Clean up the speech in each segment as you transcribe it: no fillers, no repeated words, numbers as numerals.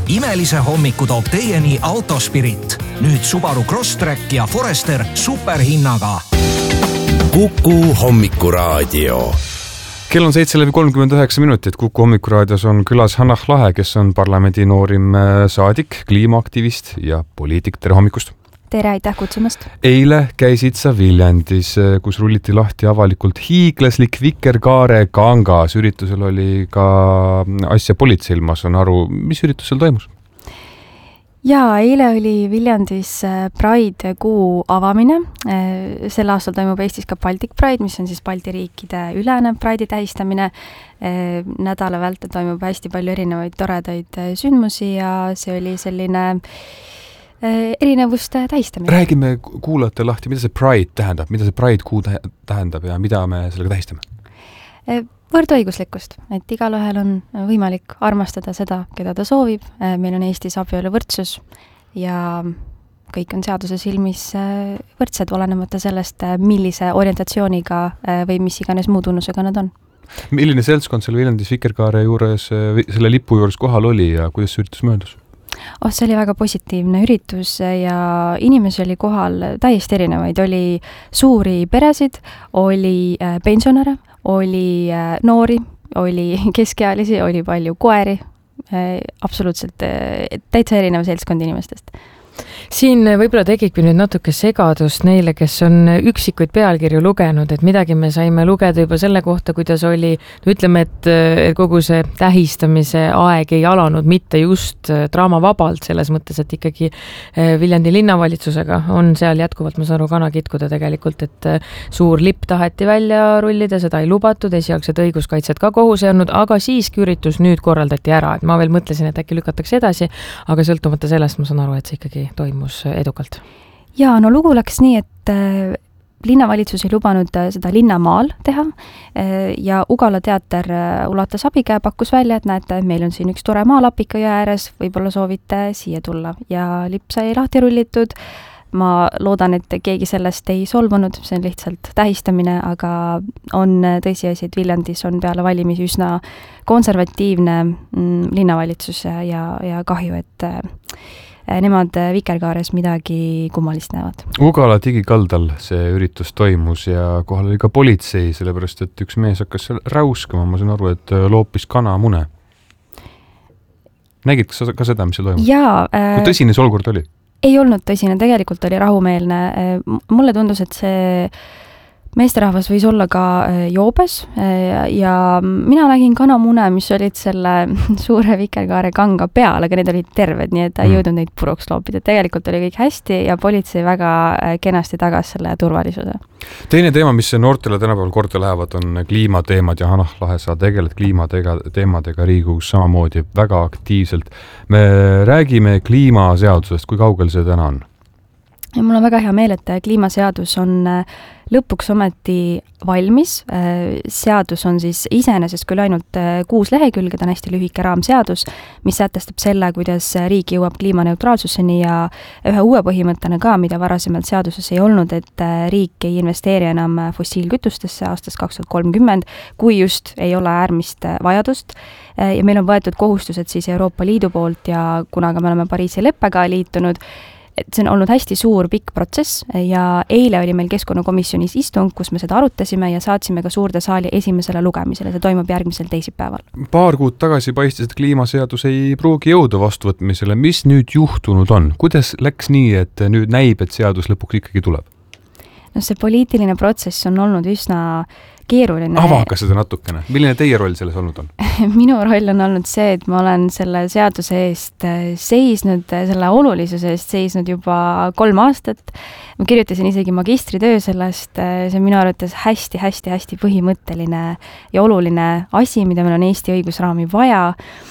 Imelise hommiku toob teieni Autospirit. Nüüd Subaru Crosstrek ja Forester superhinnaga. Kuku hommikuraadio. Kell on 7:39. Kuku hommikuraadios on külas Hannah Lahe, kes on parlamendi noorim saadik, kliimaaktivist ja poliitik. Tere hommikust! Tere, aitäh kutsumast! Eile käisid sa Viljandis, kus rulliti lahti avalikult hiiglaslik Vikerkaare kangas. Üritusel oli ka asja politseil, ma saan aru. Mis üritusel toimus? Jaa, eile oli Viljandis Pride kuu avamine. Sel aastal toimub Eestis ka Baltic Pride, mis on siis Balti riikide ülene Pride'i tähistamine. Nädala vältel toimub hästi palju erinevaid toredaid sündmusi ja see oli selline erinevuste tähistamine. Räägime kuulajate lahti, mida see Pride tähendab, mida see Pride kuu tähendab ja mida me sellega tähistame? Võrdõiguslikkust, et igalühel on võimalik armastada seda, keda ta soovib. Meil on Eestis abieluvõrdsus ja kõik on seaduse silmis võrdsed, olenemata sellest, millise orientatsiooniga või mis iganes muu tunnusega nad on. Milline seltskond seal Viljandis Vikerkaare juures, selle lipu juures kohal oli ja kuidas see üritus möödus? See oli väga positiivne üritus ja inimesi oli kohal täiesti erinevaid. Oli suuri peresid, oli pensionäre, oli noori, oli keskealisi, oli palju koeri. Absoluutselt täitsa erinev seltskond inimestest. Siin võib-olla tekibki nüüd natuke segadust neile, kes on üksikuid pealkirju lugenud, et midagi me saime lugeda juba selle kohta, kuidas oli, ütleme, et kogu see tähistamise aeg ei alanud mitte just draamavabalt, selles mõttes, et ikkagi Viljandi linnavalitsusega on seal jätkuvalt, ma saan aru, kanakitkuda tegelikult, et suur lipp taheti välja rullida, seda ei lubatud, esialgsed õiguskaitset ka kohus ei olnud, aga siiski üritus nüüd korraldati ära, et ma veel mõtlesin, et äkki lükatakse edasi, aga sõltumata sellest ma saan aru, et see ikkagi toimus edukalt. Jaa, no lugu läks nii, et linnavalitsus ei lubanud seda linnamaal teha ja Ugala teater ulatas abikäe, pakkus välja, et näete, meil on siin üks tore maalapika jõe ääres, võib-olla soovite siia tulla ja lipp sai lahti rullitud. Ma loodan, et keegi sellest ei solvunud, see on lihtsalt tähistamine, aga on tõsiasi, et Viljandis on peale valimisi üsna konservatiivne linnavalitsus ja kahju, et nemad Vikerkaares midagi kummalist näevad. Ugala digikaldal see üritus toimus ja kohal oli ka politsei, sellepärast et üks mees hakkas seal räuskama, ma saan aru, et loopis kanamune. Nägid ka seda, mis seal toimus? Jaa. Kui tõsine see olukord oli? Ei olnud tõsine, tegelikult oli rahumeelne. Mulle tundus, et see meesterahvas võis olla ka joobes ja mina nägin kanamune, mis olid selle suure Vikerkaare kanga peal, aga need olid terved, nii et ta ei jõudnud neid puruks loopida. Tegelikult oli kõik hästi ja politsei väga kenasti tagas selle turvalisuse. Teine teema, mis noortele tänapäeval korda lähevad, on kliimateemad ja Hannah Lahe, sa tegeled kliimateemadega Riigikogus samamoodi väga aktiivselt. Me räägime kliimaseadusest, kui kaugel see täna on? Ja mul on väga hea meel, et kliimaseadus on lõpuks ometi valmis. Seadus on siis iseenesest küll ainult 6 lehekülge, ta on hästi lühike raamseadus, mis sätestab selle, kuidas riik jõuab kliimaneutraalsuseni ja ühe uue põhimõttena ka, mida varasemalt seaduses ei olnud, et riik ei investeeri enam fossiilkütustesse aastast 2030, kui just ei ole äärmist vajadust. Ja meil on võetud kohustused siis Euroopa Liidu poolt ja kuna me oleme Pariisi leppega liitunud, et see on olnud hästi suur pikk protsess ja eile oli meil keskkonnakomisjonis istung, kus me seda arutasime ja saatsime ka suurde saali esimesele lugemisele. See toimub järgmisel teisipäeval. Paar kuud tagasi paistis, et kliimaseadus ei pruugi jõuda vastuvõtmisele. Mis nüüd juhtunud on? Kuidas läks nii, et nüüd näib, et seadus lõpuks ikkagi tuleb? No see poliitiline protsess on olnud üsna keeruline. Avaga seda natukene. Milline teie roll selles olnud on? Minu roll on olnud see, et ma olen selle seaduse eest seisnud, selle olulisuse eest seisnud juba 3 aastat. Ma kirjutasin isegi magistritöö sellest, see on minu arvates hästi põhimõtteline ja oluline asi, mida meil on Eesti õigusraami vaja.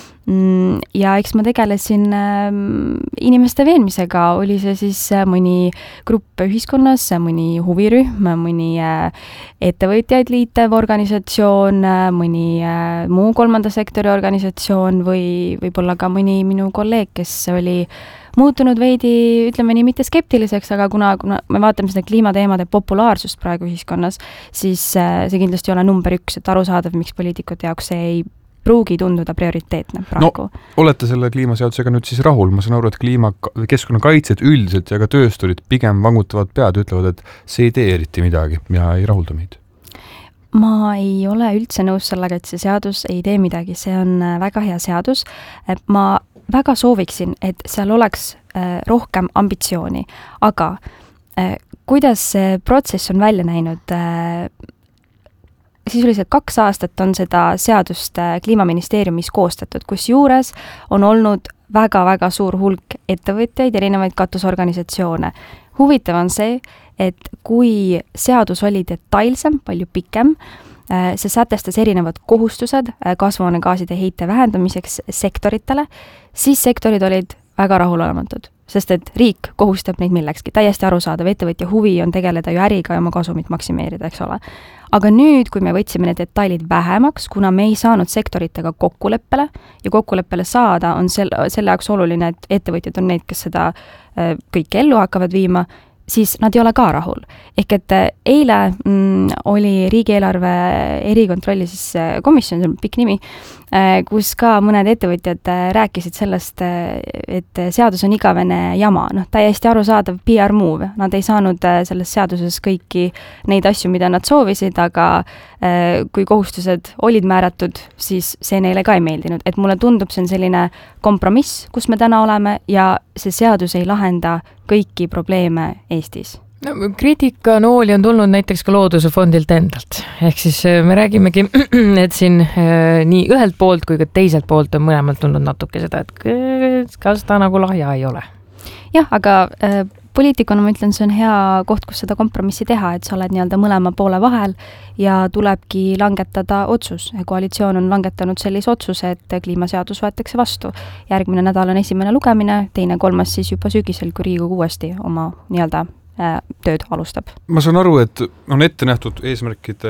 Ja eks ma tegelesin inimeste veenmisega, oli see siis mõni grupp ühiskonnas, mõni huvirühm, mõni ettevõtjaid liitev organisatsioon, mõni muu kolmanda sektori organisatsioon või võib-olla ka mõni minu kolleeg, kes oli muutunud veidi, ütleme nii, mitte skeptiliseks, aga kuna me vaatame seda kliimateemade populaarsust praegu ühiskonnas, siis see kindlasti ei ole number 1, et arusaadav, miks poliitikute jaoks see pruugi tunduda prioriteetne praegu. No, olete selle kliimaseadusega nüüd siis rahul? Ma saan aru, et keskkonnakaitsjad üldiselt ja ka töösturid pigem vangutavad pead, ütlevad, et see ei tee eriti midagi ja ei rahulda meid. Ma ei ole üldse nõus sellega, et see seadus ei tee midagi. See on väga hea seadus. Ma väga sooviksin, et seal oleks rohkem ambitsiooni, aga kuidas see protsess on välja näinud? Sisuliselt 2 aastat on seda seadust Kliimaministeeriumis koostatud, kus juures on olnud väga-väga suur hulk ettevõtjaid, erinevaid katusorganisatsioone. Huvitav on see, et kui seadus oli detailsem, palju pikem, see sätestas erinevad kohustused kasvuhoonegaaside heite vähendamiseks sektoritele, siis sektorid olid väga rahulolematud, sest et riik kohustab neid millekski. Täiesti arusaadav, ettevõtja huvi on tegeleda ju äriga ja oma kasumit maksimeerida, eks ole. Aga nüüd, kui me võtsime need detailid vähemaks, kuna me ei saanud sektoritega kokkuleppele ja kokkuleppele saada on selle jaoks oluline, et ettevõtjad on need, kes seda kõik ellu hakkavad viima, siis nad ei ole ka rahul. Ehk et eile oli riigieelarve erikontrolli siis komisjon, see on pikk nimi, kus ka mõned ettevõtjad rääkisid sellest, et seadus on igavene jama. Täiesti arusaadav PR move. Nad ei saanud selles seaduses kõiki neid asju, mida nad soovisid, aga kui kohustused olid määratud, siis see neile ka ei meeldinud. Et mulle tundub, see on selline kompromiss, kus me täna oleme ja see seadus ei lahenda kõiki probleeme Eestis. No, kriitikanooli on tulnud näiteks ka Looduse fondilt endalt. Ehk siis me räägimegi, et siin nii ühelt poolt kui ka teiselt poolt on mõlemalt tulnud natuke seda, et kas ta nagu lahja ei ole. Jah, aga poliitikuna ma ütlen, see on hea koht, kus seda kompromissi teha, et sa oled nii-öelda mõlema poole vahel ja tulebki langetada otsus. Koalitsioon on langetanud sellise otsuse, et kliimaseadus võetakse vastu. Järgmine nädal on 1. lugemine, 2., 3. siis juba sügisel, kui Riigikogu uuesti oma nii-öelda tööd alustab. Ma saan aru, et on ette nähtud eesmärkide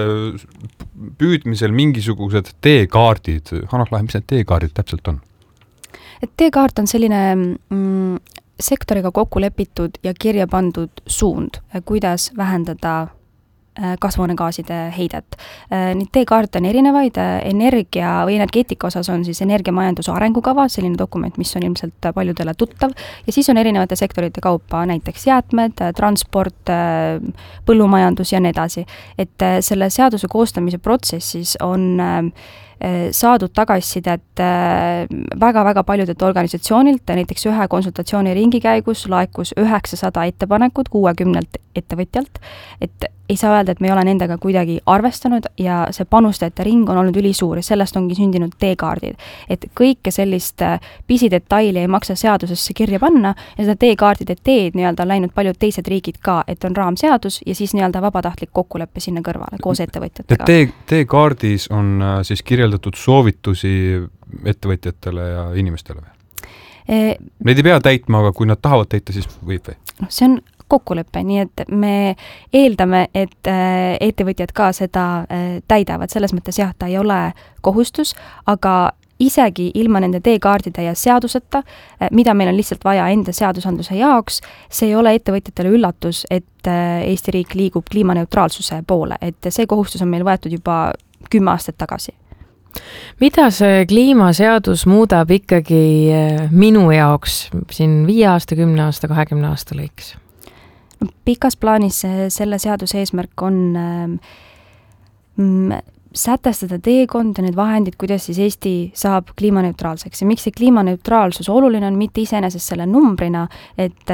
püüdmisel mingisugused teekaardid. Hanah Lahe, mis need teekaardid täpselt on? Et teekaart on selline sektoriga kokku lepitud ja kirja pandud suund, kuidas vähendada kasvuhoonegaaside heidet. Neid teekaarte on erinevaid, energia või energeetika osas on siis energiamajanduse arengukava, selline dokument, mis on ilmselt paljudele tuttav, ja siis on erinevate sektorite kaupa, näiteks jäätmed, transport, põllumajandus ja nii edasi. Et selle seaduse koostamise protsessis on saadud tagasisidet väga-väga paljudelt organisatsioonilt, näiteks ühe konsultatsiooni ringi käigus laekus 900 ettepanekut 60 ettevõtjalt, et ei saa öelda, et me ei ole nendega kuidagi arvestanud ja see panustajate ring on olnud ülisuur ja sellest ongi sündinud teekaardid. Et kõike sellist pisidetaili ei maksa seadusesse kirja panna ja seda teekaardide teed nii-öelda läinud paljud teised riigid ka, et on raamseadus ja siis nii-öelda vabatahtlik kokkuleppe sinna kõrvale koos ettevõtjatega. Teekaardis on siis kirjeldatud soovitusi ettevõtjatele ja inimestele või? Neid ei pea täitma, aga kui nad tahavad täita, siis võib või? See on kokkulepe, nii et me eeldame, et ettevõtjad ka seda täidavad. Selles mõttes jah, ta ei ole kohustus, aga isegi ilma nende teekaardide ja seaduseta, mida meil on lihtsalt vaja enda seadusandluse jaoks, see ei ole ettevõtjatele üllatus, et Eesti riik liigub kliimaneutraalsuse poole, et see kohustus on meil võetud juba 10 aastat tagasi. Mida see kliimaseadus muudab ikkagi minu jaoks siin 5 aasta, 10 aasta, 20 aasta lõiks? Pikas plaanis selle seaduse eesmärk on sätestada teekond ja need vahendid, kuidas siis Eesti saab kliimaneutraalseks. Ja miks see kliimaneutraalsus oluline on mitte iseenesest selle numbrina, et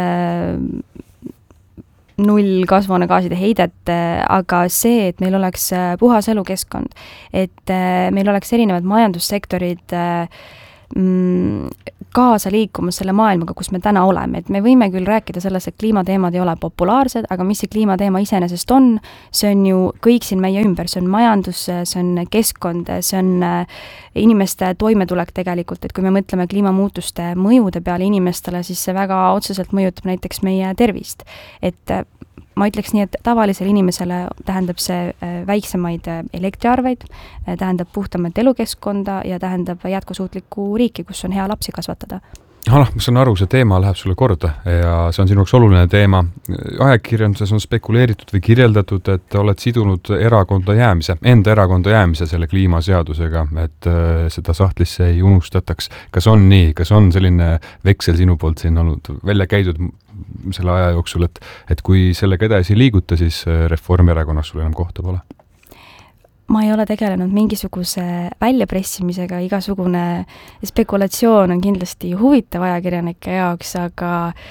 0 kasvuhoonegaaside heidet, aga see, et meil oleks puhas elukeskkond, et meil oleks erinevad majandussektorid kaasa liikumas selle maailmaga, kus me täna oleme. Et me võime küll rääkida sellest, et kliimateemad ei ole populaarsed, aga mis see kliimateema iseenesest on, see on ju kõik siin meie ümber, see on majandus, see on keskkond, see on inimeste toimetulek tegelikult, et kui me mõtleme kliimamuutuste mõjude peale inimestele, siis see väga otseselt mõjutab näiteks meie tervist. Et ma ütleks nii, et tavalisele inimesele tähendab see väiksemaid elektriarveid, tähendab puhtamat elukeskkonda ja tähendab jätkusuutlikku riiki, kus on hea lapsi kasvatada. Hanah, ma saan aru, see teema läheb sulle korda ja see on sinu jaoks oluline teema. Ajakirjanduses on spekuleeritud või kirjeldatud, et oled sidunud enda erakonda jäämise selle kliimaseadusega, et seda sahtlisse ei unustataks. Kas on nii? Kas on selline veksel sinu poolt siin olnud välja käidud selle aja jooksul, et kui sellega edasi liiguta, siis Reformierakonnas sul enam kohta pole? Ma ei ole tegelenud mingisuguse väljapressimisega, igasugune spekulatsioon on kindlasti huvitav ajakirjanike jaoks, aga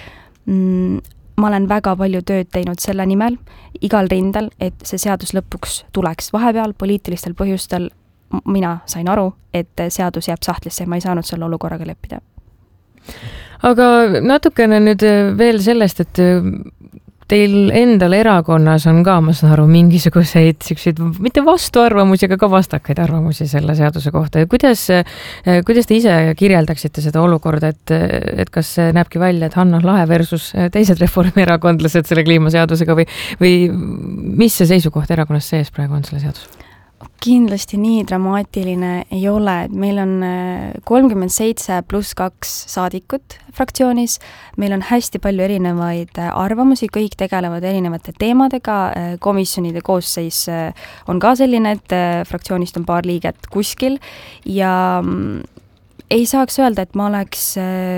ma olen väga palju tööd teinud selle nimel, igal rindel, et see seadus lõpuks tuleks. Vahepeal poliitilistel põhjustel mina sain aru, et seadus jääb sahtlisse ja ma ei saanud selle olukorraga leppida. Aga natukene nüüd veel sellest, et teil endal erakonnas on ka, ma saan aru, mingisuguseid selliseid, mitte vastuarvamusi, aga ka vastakaid arvamusi selle seaduse kohta. Ja kuidas te ise kirjeldaksite seda olukorda, et kas näebki välja, et Hanna Lahe versus teised reformierakondlased selle kliimaseadusega või mis see seisukoht erakonnas sees praegu on selle seadus? Kindlasti nii dramaatiline ei ole, et meil on 37 pluss 2 saadikut fraktsioonis, meil on hästi palju erinevaid arvamusi, kõik tegelevad erinevate teemadega, komisjonide koosseis on ka selline, et fraktsioonist on paar liiget kuskil ja ei saaks öelda, et ma oleks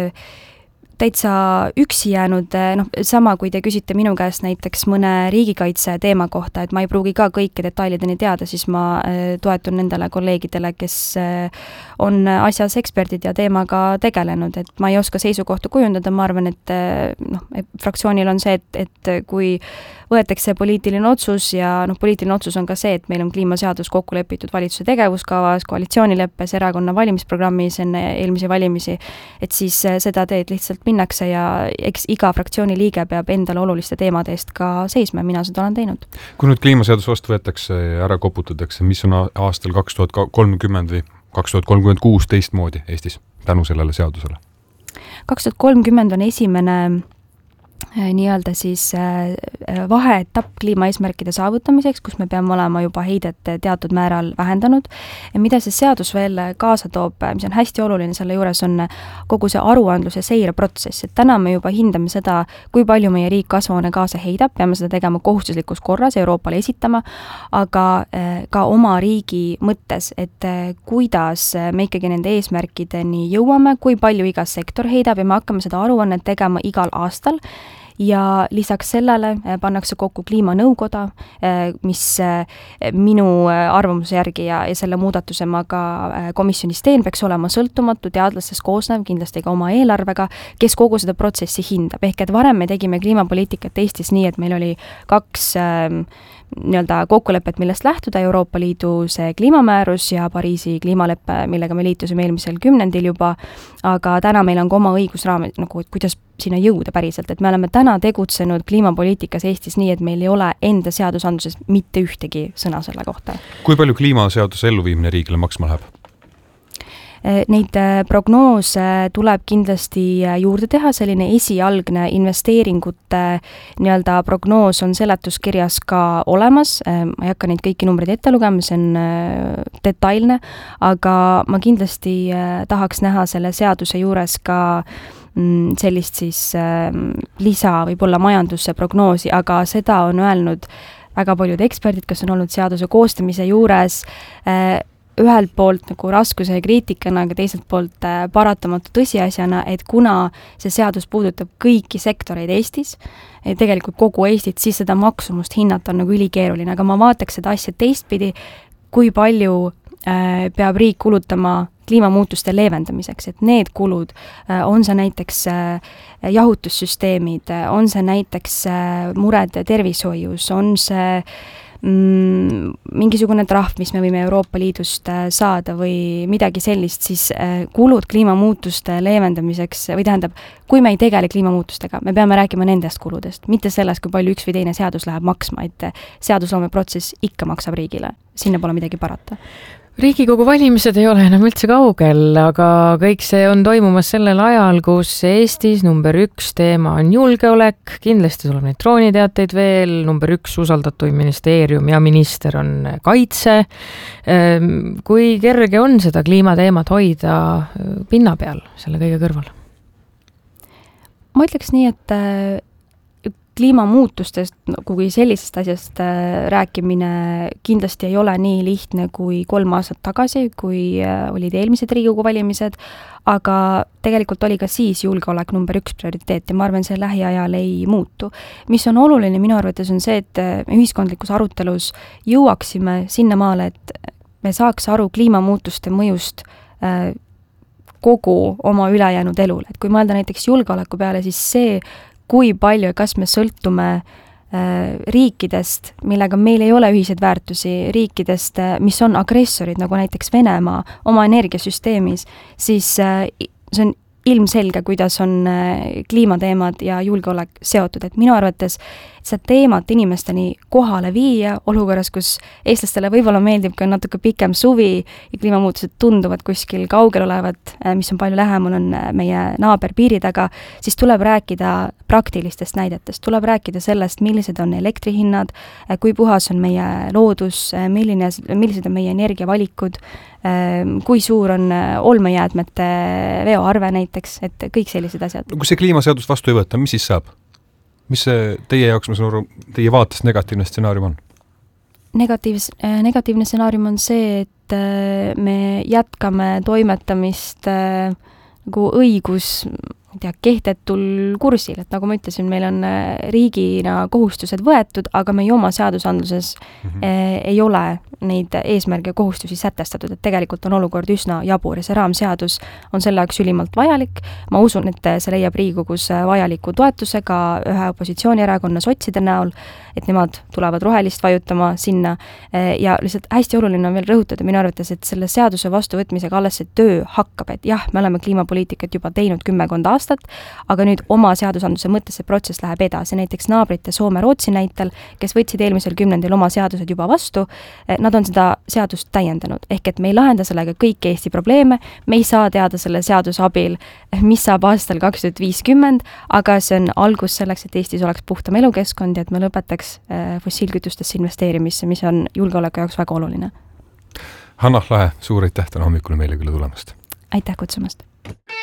täitsa üksi jäänud, sama kui te küsite minu käest näiteks mõne riigikaitse teema kohta, et ma ei pruugi ka kõike detailideni teada, siis ma toetun nendele kolleegidele, kes on asjas eksperdid ja teemaga tegelenud, et ma ei oska seisukohta kujundada, ma arvan, et fraktsioonil on see, et kui võetakse poliitiline otsus ja poliitiline otsus on ka see, et meil on kliimaseadus kokku lepitud valitsuse tegevuskavas, koalitsioonileppes, erakonna valimisprogrammis enne eelmisi valimisi, et siis seda teed lihtsalt minnakse ja eks iga fraktsiooni liige peab endale oluliste teemade eest ka seisma, mina seda olen teinud. Kui nüüd kliimaseadus vastu võetakse ja ära koputatakse, mis on aastal 2030 või 2036 teistmoodi Eestis tänu sellele seadusele? 2030 on esimene nii-öelda siis vaheetapp kliimaeesmärkide saavutamiseks, kus me peame olema juba heidet teatud määral vähendanud. Mida see seadus veel kaasa toob, mis on hästi oluline selle juures, on kogu see aruandluse seireprotsess, et täna me juba hindame seda, kui palju meie riik kasvuhoonegaase heidab, peame seda tegema kohustuslikus korras Euroopale esitama, aga ka oma riigi mõttes, et kuidas me ikkagi nende eesmärkideni jõuame, kui palju iga sektor heidab ja me hakkame seda aruannet tegema igal aastal. Ja lisaks sellele pannakse kokku kliimanõukoda, mis minu arvamuse järgi ja selle muudatuse ma ka komisjonis teen, peaks olema sõltumatu, teadlastest koosnev, kindlasti ka oma eelarvega, kes kogu seda protsessi hindab. Ehk et varem me tegime kliimapoliitikat Eestis nii, et meil oli 2 nii-öelda kokkulepet, millest lähtuda, Euroopa Liidu see kliimamäärus ja Pariisi kliimaleppe, millega me liitusime eelmisel 10. juba, aga täna meil on ka oma õigusraam, kuidas sinna jõuda päriselt, et me oleme täna tegutsenud kliimapoliitikas Eestis nii, et meil ei ole enda seadusandluses mitte ühtegi sõna selle kohta. Kui palju kliimaseaduse elluviimine riigile maksma läheb? Neid prognoose tuleb kindlasti juurde teha, selline esialgne investeeringute nii-öelda prognoos on seletuskirjas ka olemas, ma ei hakka neid kõiki numbreid ette lugema, see on detailne, aga ma kindlasti tahaks näha selle seaduse juures ka sellist siis lisa võib-olla majanduse prognoosi, aga seda on öelnud väga paljud eksperdid, kes on olnud seaduse koostamise juures, ühelt poolt nagu raskuse ja kriitikana, aga teiselt poolt paratamatu tõsiasjana, et kuna see seadus puudutab kõiki sektoreid Eestis, tegelikult kogu Eestit, siis seda maksumust hinnata on nagu ülikeeruline, aga ma vaataks seda asja teistpidi, kui palju peab riik kulutama kliimamuutuste leevendamiseks, et need kulud, on see näiteks jahutussüsteemid, on see näiteks mured tervishoius, on see mingisugune trahv, mis me võime Euroopa Liidust saada või midagi sellist, siis kulud kliimamuutuste leevendamiseks, või tähendab, kui me ei tegele kliimamuutustega, me peame rääkima nendest kuludest, mitte sellest, kui palju üks või teine seadus läheb maksma, et seadusloome protsess ikka maksab riigile, sinna pole midagi parata. Riigikogu valimised ei ole enam üldse kaugel, aga kõik see on toimumas sellel ajal, kus Eestis number 1 teema on julgeolek, kindlasti tuleb neid drooniteateid veel, number 1 usaldatuim ministeerium ja minister on kaitse. Kui kerge on seda kliimateemat hoida pinna peal selle kõige kõrval? Ma ütleks nii, et kliimamuutustest kui sellisest asjast rääkimine kindlasti ei ole nii lihtne kui 3 aastat tagasi, kui olid eelmised Riigikogu valimised, aga tegelikult oli ka siis julgeolek number 1 prioriteet ja ma arvan, see lähiajal ei muutu. Mis on oluline minu arvates on see, et ühiskondlikus arutelus jõuaksime sinnamaale, et me saaks aru kliimamuutuste mõjust kogu oma ülejäänud elul. Et kui mõelda näiteks julgeoleku peale, siis see, kui palju ja kas me sõltume riikidest, millega meil ei ole ühiseid väärtusi, riikidest, mis on agressorid, nagu näiteks Venemaa oma energiasüsteemis, siis see on ilmselge, kuidas on kliimateemad ja julgeolek seotud, et minu arvates seda teemat inimesteni kohale viia olukorras, kus eestlastele võib-olla meeldib ka natuke pikem suvi ja kliimamuutused tunduvad kuskil kaugel olevat, mis on palju lähemal, on meie naaberpiiri taga, siis tuleb rääkida praktilistest näidetest, tuleb rääkida sellest, millised on elektrihinnad, kui puhas on meie loodus, millised on meie energiavalikud, kui suur on olmejäätmete veoarve näiteks, et kõik sellised asjad. Kui see kliimaseadus vastu ei võtta, mis siis saab? Mis see teie jaoks, ma saan aru, teie vaatest negatiivne stsenaarium on? Negatiivne stsenaarium on see, et me jätkame toimetamist nagu kehtetul kursil, et nagu ma ütlesin, meil on riigina kohustused võetud, aga meie oma seadusandluses ei ole neid eesmärge kohustusi sätestatud, et tegelikult on olukord üsna jabur ja see raamseadus on selle jaoks ülimalt vajalik. Ma usun, et see leiab Riigikogus vajaliku toetusega ühe opositsioonierakonna sotside näol, et nemad tulevad rohelist vajutama sinna ja lihtsalt hästi oluline on veel rõhutada minu arvates, et selle seaduse vastuvõtmisega alles see töö hakkab, et jah, me oleme kliimapoliitikat juba teinud 10 aastat, aga nüüd oma seadusandluse mõttes see protsess läheb edasi, näiteks naabrite Soome-Rootsi näitel, kes võtsid eelmisel 10. oma seadused juba vastu, nad on seda seadust täiendanud, ehk et me ei lahenda sellega kõik Eesti probleeme, me ei saa teada selle seaduse abil, mis saab aastal 2050, aga see on algus selleks, et Eestis oleks puhtam elukeskkond ja et me lõpetaks fossiilkütustesse investeerimisse, mis on julgeoleku jaoks väga oluline. Hanah Lahe, suur aitäh täna hommikul meile külla tulemast. Aitäh kutsumast.